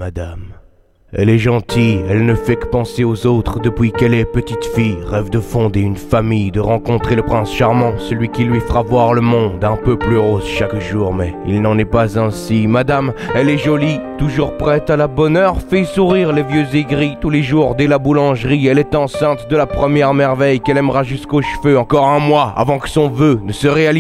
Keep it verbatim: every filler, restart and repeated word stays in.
madame. Elle est gentille, elle ne fait que penser aux autres depuis qu'elle est petite fille. Rêve de fonder une famille, de rencontrer le prince charmant, celui qui lui fera voir le monde un peu plus rose chaque jour. Mais il n'en est pas ainsi. Madame, elle est jolie, toujours prête à la bonne heure, fait sourire les vieux aigris tous les jours dès la boulangerie. Elle est enceinte de la première merveille qu'elle aimera jusqu'aux cheveux, encore un mois avant que son vœu ne se réalise.